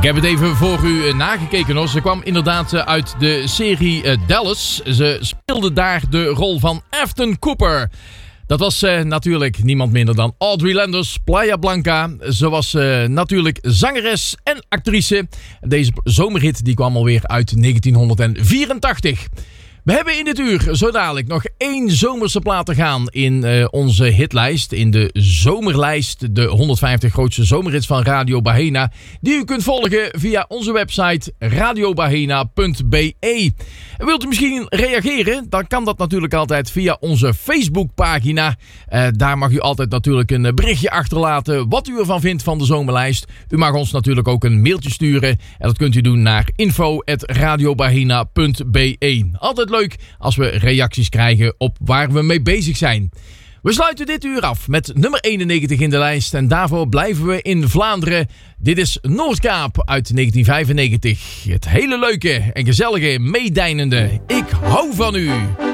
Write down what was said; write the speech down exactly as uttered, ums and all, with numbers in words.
Ik heb het even voor u nagekeken hoor. Ze kwam inderdaad uit de serie Dallas. Ze speelde daar de rol van Afton Cooper. Dat was uh, natuurlijk niemand minder dan Audrey Landers, Playa Blanca. Ze was uh, natuurlijk zangeres en actrice. Deze zomerhit die kwam alweer uit negentien vierentachtig. We hebben in dit uur zo dadelijk nog één zomerse plaat te gaan in uh, onze hitlijst. In de zomerlijst, de honderdvijftig grootste zomerhits van Radio Bahena. Die u kunt volgen via onze website radio bahena punt b e. En wilt u misschien reageren? Dan kan dat natuurlijk altijd via onze Facebookpagina. Uh, daar mag u altijd natuurlijk een berichtje achterlaten wat u ervan vindt van de zomerlijst. U mag ons natuurlijk ook een mailtje sturen. En dat kunt u doen naar info at radio bahena punt b e. Altijd leuk als we reacties krijgen op waar we mee bezig zijn. We sluiten dit uur af met nummer eenennegentig in de lijst en daarvoor blijven we in Vlaanderen. Dit is Noordkaap uit negentien vijfennegentig. Het hele leuke en gezellige meedijnende Ik hou van u.